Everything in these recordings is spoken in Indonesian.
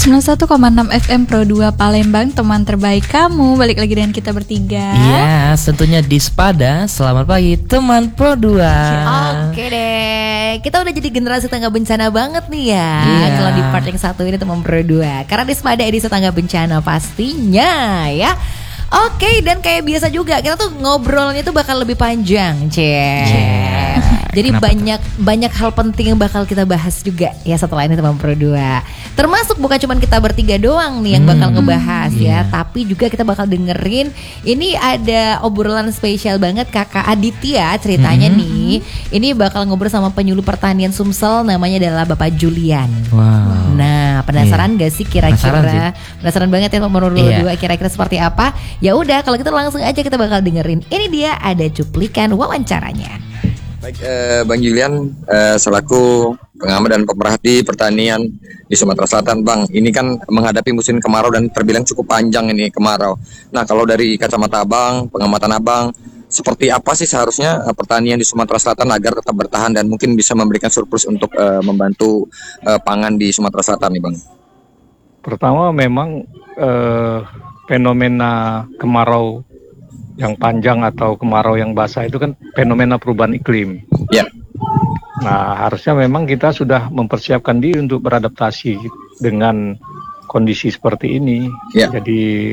91,6 FM Pro 2 Palembang, teman terbaik kamu. Balik lagi dengan kita bertiga. Iya, tentunya di Spada. Selamat pagi teman Pro 2. Oke deh, kita udah jadi generasi tangga bencana banget nih ya. Iya. Kalau di part yang satu ini teman Pro 2. Karena di Spada edisi tangga bencana pastinya ya. Oke, dan kayak biasa juga kita tuh ngobrolnya tuh bakal lebih panjang, Jadi banyak hal penting yang bakal kita bahas juga ya setelah ini teman Pro 2. Termasuk bukan cuma kita bertiga doang nih yang bakal ngebahas ya, tapi juga kita bakal dengerin ini ada obrolan spesial banget Kakak Aditya ceritanya nih. Ini bakal ngobrol sama penyuluh pertanian Sumsel, namanya adalah Bapak Julian. Wow. Nah, penasaran gak sih kira-kira? Penasaran banget ya nomor 2 kira-kira seperti apa? Ya udah, kalau gitu langsung aja kita bakal dengerin. Ini dia ada cuplikan wawancaranya. Baik, Bang Julian, selaku pengamat dan pemerhati pertanian di Sumatera Selatan, Bang, ini kan menghadapi musim kemarau dan terbilang cukup panjang ini kemarau. Nah, kalau dari kacamata Abang, pengamatan Abang, seperti apa sih seharusnya pertanian di Sumatera Selatan agar tetap bertahan dan mungkin bisa memberikan surplus untuk membantu pangan di Sumatera Selatan nih, Bang? Pertama memang fenomena kemarau yang panjang atau kemarau yang basah itu kan fenomena perubahan iklim. Ya. Nah, harusnya memang kita sudah mempersiapkan diri untuk beradaptasi dengan kondisi seperti ini. Ya. Jadi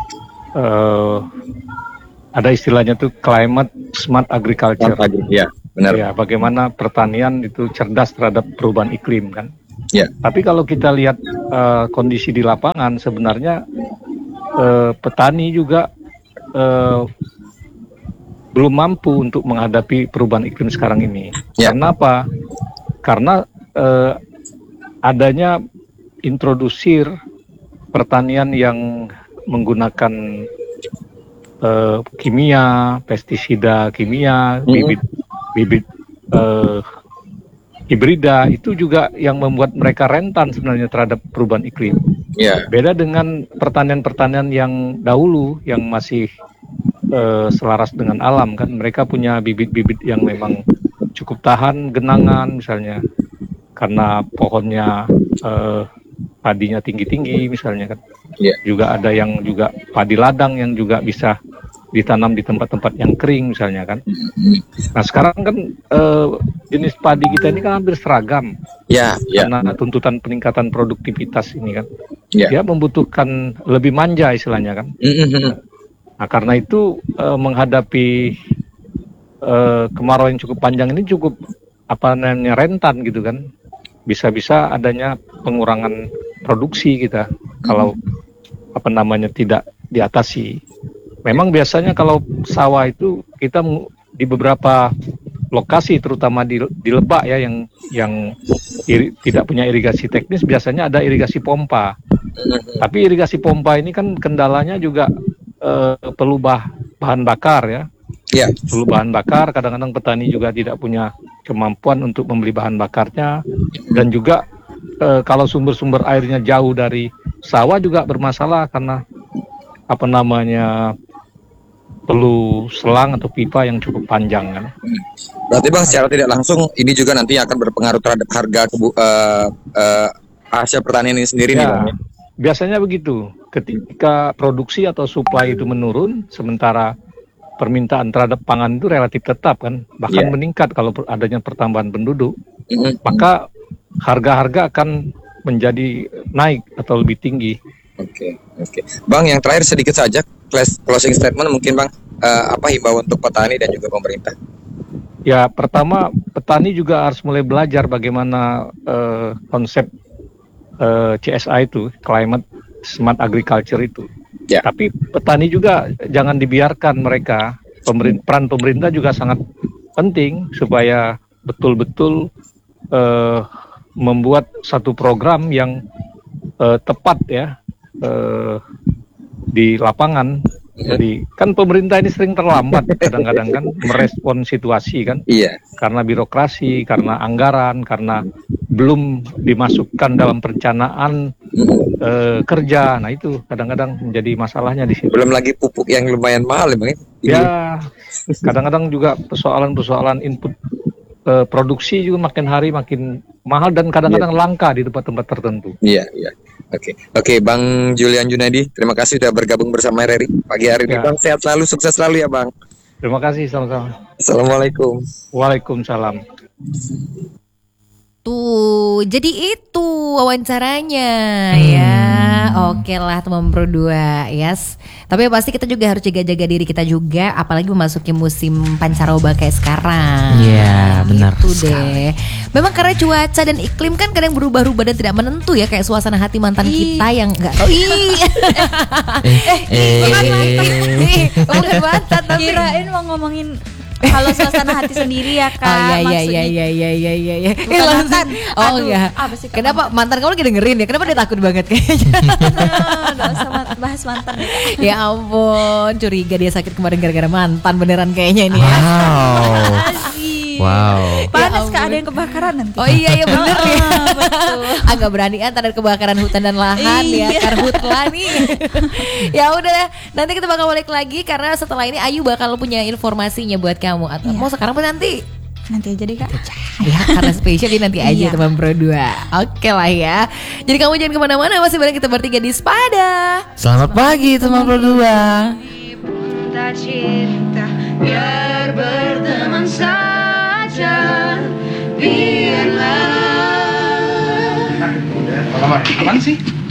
ada istilahnya tuh climate smart agriculture. Ya, benar. Ya, bagaimana pertanian itu cerdas terhadap perubahan iklim kan. Ya. Tapi kalau kita lihat kondisi di lapangan sebenarnya petani juga belum mampu untuk menghadapi perubahan iklim sekarang ini. Ya. Karena apa? Karena adanya introdusir pertanian yang menggunakan kimia, pestisida kimia, bibit hibrida, itu juga yang membuat mereka rentan sebenarnya terhadap perubahan iklim. Ya. Beda dengan pertanian-pertanian yang dahulu yang masih selaras dengan alam kan, mereka punya bibit-bibit yang memang cukup tahan genangan misalnya, karena pohonnya padinya tinggi-tinggi misalnya kan. Ya. Juga ada yang juga padi ladang yang juga bisa ditanam di tempat-tempat yang kering misalnya kan. Nah sekarang kan jenis padi kita ini kan hampir seragam. Ya. Karena tuntutan peningkatan produktivitas ini kan. Ya. Dia membutuhkan lebih manja istilahnya kan. Nah karena itu menghadapi kemarau yang cukup panjang ini cukup rentan gitu kan. Bisa-bisa adanya pengurangan produksi kita kalau tidak diatasi. Memang biasanya kalau sawah itu kita di beberapa lokasi terutama di Lebak ya yang tidak punya irigasi teknis, biasanya ada irigasi pompa. Tapi irigasi pompa ini kan kendalanya juga perlu bahan bakar ya. Ya. Perlu bahan bakar, kadang-kadang petani juga tidak punya kemampuan untuk membeli bahan bakarnya, dan juga kalau sumber-sumber airnya jauh dari sawah juga bermasalah karena perlu selang atau pipa yang cukup panjang kan. Berarti Bang secara tidak langsung ini juga nanti akan berpengaruh terhadap harga hasil pertanian ini sendiri nih Bang. Biasanya begitu. Ketika produksi atau supply itu menurun, sementara permintaan terhadap pangan itu relatif tetap kan, bahkan meningkat kalau adanya pertambahan penduduk, maka harga-harga akan menjadi naik atau lebih tinggi. Oke. Bang, yang terakhir sedikit saja closing statement mungkin Bang, apa himbauan untuk petani dan juga pemerintah? Ya, pertama petani juga harus mulai belajar bagaimana konsep CSA itu, Climate Smart Agriculture itu. Ya. Tapi petani juga jangan dibiarkan mereka. Peran pemerintah juga sangat penting supaya betul-betul membuat satu program yang tepat ya di lapangan. Jadi kan pemerintah ini sering terlambat kadang-kadang kan merespon situasi kan. Iya. Karena birokrasi, karena anggaran, karena belum dimasukkan dalam perencanaan kerja. Nah itu kadang-kadang menjadi masalahnya di sini. Belum lagi pupuk yang lumayan mahal ya Bang. Ya, kadang-kadang juga persoalan input produksi juga makin hari makin mahal dan kadang-kadang langka di tempat-tempat tertentu. Iya. Oke, Bang Julian Junadi, terima kasih sudah bergabung bersama RRI pagi hari ini. Ya. Bang, sehat selalu, sukses selalu ya Bang. Terima kasih sama-sama. Assalamualaikum. Waalaikumsalam. Tuh, jadi itu wawancaranya ya. Oke lah teman berdua, yes. Tapi pasti kita juga harus jaga-jaga diri kita juga, apalagi memasuki musim pancaroba kayak sekarang. Iya, benar Gitu sekali. deh. Memang karena cuaca dan iklim kan kadang berubah-ubah dan tidak menentu ya, kayak suasana hati mantan kita yang enggak. Bukan mantan tapi Kirain mau ngomongin kalau suasana hati sendiri ya Kak. Oh iya maksudnya. iya. Bukan mantan. Oh Aduh, ya. apa sih, Kak? Kenapa mantan kamu lagi dengerin ya? Kenapa dia takut banget kayaknya? Gak usah bahas mantan deh, Kak. Ya ampun, curiga dia sakit kemarin gara-gara mantan beneran kayaknya ini ya. Wow. Asik. Wow. Panas Ya Kak, ampun. ada yang kebakaran nanti. Oh iya bener ya. Betul. Agak berani antara kebakaran hutan dan lahan ya, Iya. karhutla nih. Ya udah, nanti kita bakal balik lagi karena setelah ini Ayu bakal punya informasinya buat kamu. Atau Iya. mau sekarang apa nanti? Nanti aja deh Kak. Ya karena spesial jadi nanti aja Iya. teman berdua. Oke lah ya. Jadi kamu jangan kemana-mana, masih bareng kita bertiga di Spada. Selamat pagi teman berdua. Tak cinta biar berteman saja, biarlah. Apaan sih?